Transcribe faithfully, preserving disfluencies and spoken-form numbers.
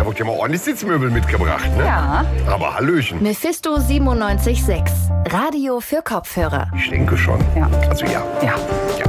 Hamburg ja mal ordentlich Sitzmöbel mitgebracht, ne? Ja. Aber Hallöchen. Mephisto siebenundneunzig Komma sechs. Radio für Kopfhörer. Ich denke schon. Ja. Also ja. Ja. Ja.